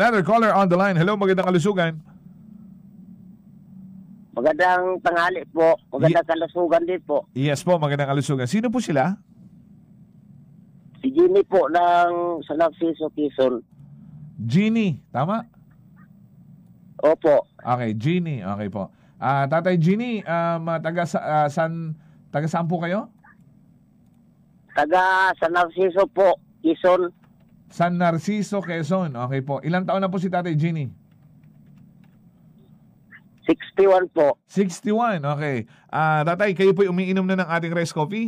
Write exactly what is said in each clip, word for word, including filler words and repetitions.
Another caller on the line. Hello, magandang kalusugan. Magandang tanghali po. Magandang kalusugan din po. Yes po, magandang kalusugan. Sino po sila? Si Jimmy po ng San Narciso, Quezon. Jeannie, tama? Opo. Okay, Jeannie. Okay po. Ah, Tatay Jeannie, um, taga, uh, san, taga saan po kayo? Taga San Narciso po, Quezon. San Narciso, Quezon. Okay po. Ilang taon na po si Tatay Jeannie? sixty-one po. sixty-one, okay. Ah, Tatay, kayo po umiinom na ng ating rice coffee?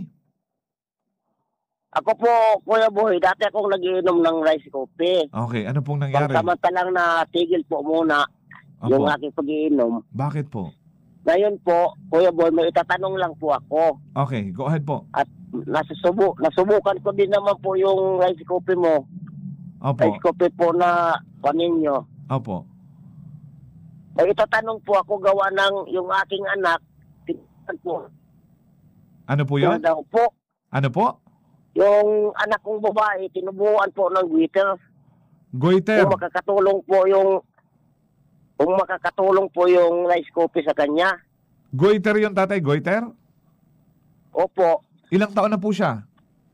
Ako po, Kuya Boy, dati akong nagiinom ng rice coffee. Okay, ano pong nangyari? Pagsamantalang na tigil po muna Opo. yung aking pag-iinom. Bakit po? Ngayon po, Kuya Boy, may itatanong lang po ako. Okay, go ahead po. At nasusubo, nasubukan ko din naman po yung rice coffee mo. Opo. Rice coffee po na paninyo. Opo. May itatanong po ako gawa ng yung aking anak. Tingnan po. Ano po yun? Ano daw po? Ano po? Yung anak kong babae, tinubuan po ng goiter. Goiter. Kung makakatulong po yung kung makakatulong po yung rice coffee sa kanya. Goiter yun, Tatay? Goiter? Opo. Ilang taon na po siya?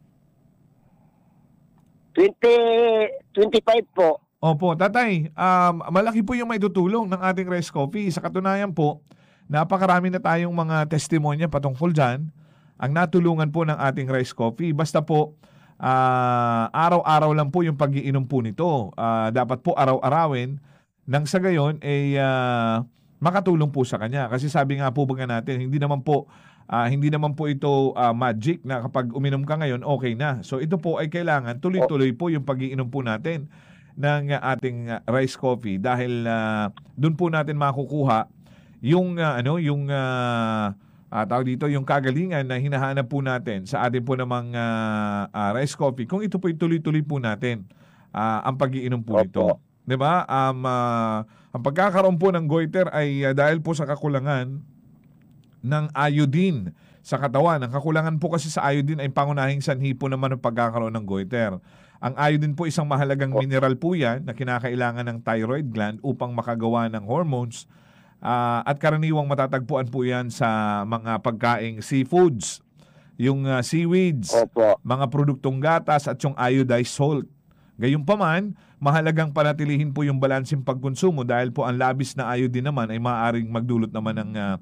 twenty, twenty-five po. Opo, Tatay, um, malaki po yung maitutulong ng ating rice coffee. Sa katunayan po, napakarami na tayong mga testimonya patungkol dyan. Ang natulungan po ng ating rice coffee. Basta po, uh, araw-araw lang po yung pag-iinom po nito. Uh, dapat po araw-arawin nang sa gayon, ay uh, makatulong po sa kanya. Kasi sabi nga po baga natin, hindi naman po, uh, hindi naman po ito uh, magic na kapag uminom ka ngayon, okay na. So ito po ay kailangan tuloy-tuloy po yung pag-iinom po natin ng ating rice coffee dahil uh, doon po natin makukuha yung uh, ano yung uh, uh, tawag dito yung kagalingan na hinahanap po natin sa ating po namang uh, uh, rice coffee kung ito po tuloy-tuloy po natin uh, ang pag-iinom po nito, 'di ba? Um uh, ang pagkakaroon po ng goiter ay uh, dahil po sa kakulangan ng iodine sa katawan. Ang kakulangan po kasi sa iodine ay pangunahing sanhi po naman ng pagkakaroon ng goiter. Ang iodine po isang mahalagang mineral po yan na kinakailangan ng thyroid gland upang makagawa ng hormones uh, at karaniwang matatagpuan po yan sa mga pagkaing seafoods, yung uh, seaweeds, Opo. mga produktong gatas at yung iodized salt. Gayunpaman, mahalagang panatilihin po yung balanseng pagkonsumo dahil po ang labis na iodine naman ay maaaring magdulot naman ng uh,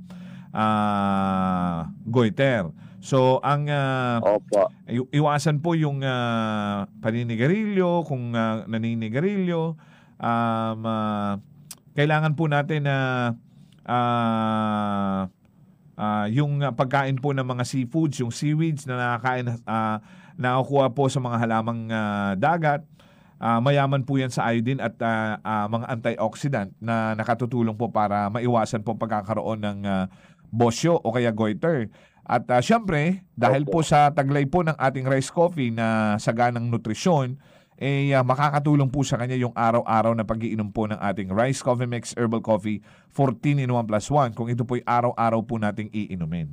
uh, goiter. So, ang uh, Opo. iwasan po yung uh, paninigarilyo, kung uh, naninigarilyo, um, uh, kailangan po natin na uh, uh, uh, yung pagkain po ng mga seafoods, yung seaweeds na nakakain, uh, nakukuha po sa mga halamang uh, dagat, uh, mayaman po yan sa iodine at uh, uh, mga antioxidant na nakatutulong po para maiwasan po pagkakaroon ng uh, bosyo o kaya goiter. At uh, syempre, dahil po sa taglay po ng ating rice coffee na saganang nutrisyon, eh uh, makakatulong po sa kanya yung araw-araw na pag-iinom po ng ating Rice Coffee Mix Herbal Coffee fourteen in one plus one kung ito po'y araw-araw po nating iinumin.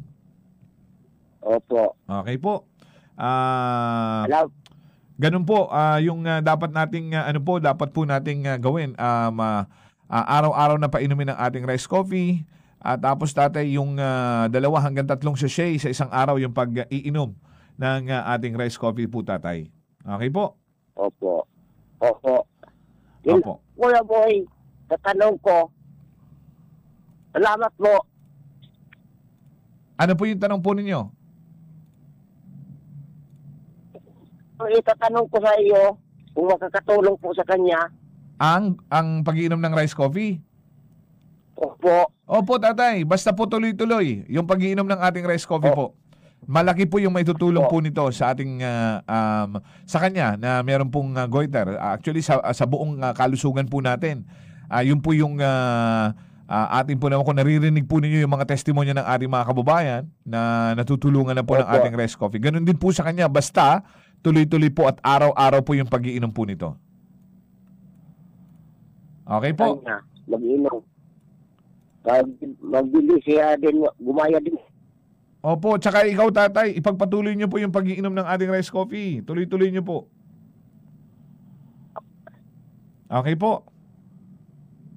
Opo. Okay po. Ah... Hello? Ganun po, uh, yung uh, dapat nating uh, ano po, dapat po nating uh, gawin um, uh, uh, araw-araw na painumin ng ating rice coffee. At uh, tapos tatay yung uh, dalawa hanggang tatlong sachet sa isang araw yung pag-iinom ng uh, ating rice coffee po tatay. Okay po? Opo. Opo. Yun, Opo. Kuya Boy, tatanong ko. Salamat po. Ano po yung tanong po ninyo? Ang itatanong ko sa iyo, kung makakatulong po sa kanya. Ang ang pag-iinom ng rice coffee? Opo. Opo, tatay. Basta po tuloy-tuloy yung pag-iinom ng ating rice coffee po. Malaki po yung may tutulong po nito sa ating uh, um, sa kanya na meron pong uh, goiter. Uh, actually, sa, uh, sa buong uh, kalusugan po natin. Uh, yun po yung uh, uh, ating po naman kung naririnig po ninyo yung mga testimonya ng ating mga kababayan na natutulungan na po Opo. ng ating rice coffee. Ganun din po sa kanya. Basta tuloy-tuloy po at araw-araw po yung pag-iinom po nito. Okay po? Kanya, mag-inom. Mag, magbili siya din, gumaya din. Opo, tsaka ikaw tatay, ipagpatuloy nyo po yung pag-iinom ng ating rice coffee. Tuloy-tuloy nyo po. Okay po.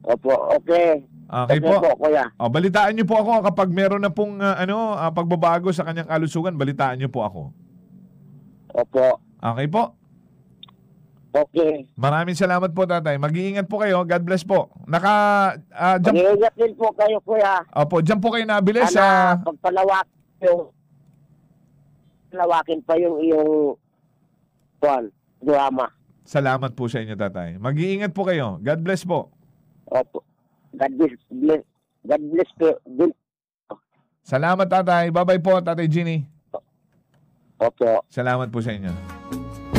Opo, okay. Okay, Okay po. po, kuya. O, balitaan niyo po ako kapag meron na pong ah, ano, ah, pagbabago sa kanyang kalusugan, balitaan niyo po ako. Opo, Okay po? okay. Maraming salamat po, tatay. Mag-iingat po kayo. God bless po. Naka, ah, dyan, Mag-iingat din po kayo, kuya. opo, dyan po kayo nabili Sana sa... pagpalawak yung palawakin pa yung iyong kuan, drama. Salamat po sa inyo, tatay. Mag-iingat po kayo. God bless po. Opo. God bless, bless God bless po. din. Salamat, tatay. Bye-bye po, tatay Ginny. Opo. Salamat po sa inyo.